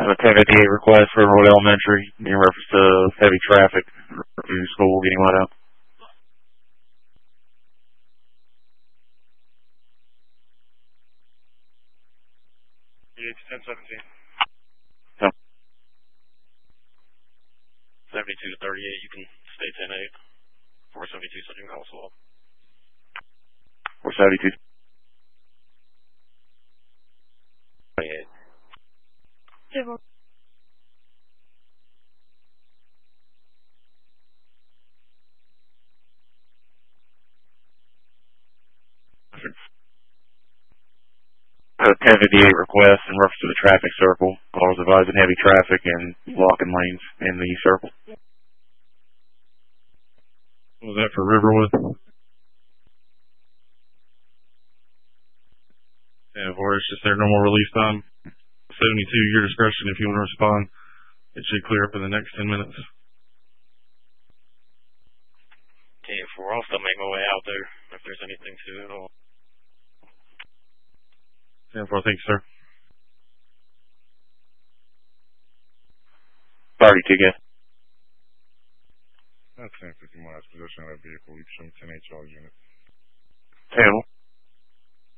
a 1058 request for Road Elementary in reference to heavy traffic through school getting let out. It's 1017. 72 to 38, you can stay 10-8. 472, so you can call swap. 472. 28. Civil. A 1058 request in reference to the traffic circle. Calls advising heavy traffic and blocking lanes in the circle. What was that for Riverwood? Yeah, it's just their normal release time. 72, your discretion if you want to respond. It should clear up in the next 10 minutes. 10-4, I'll still make my way out there if there's anything to it at all. 10-4, thank you, sir. 32, guys. That's 10-50 miles possession of that vehicle. We've shown 10 HL unit. 10.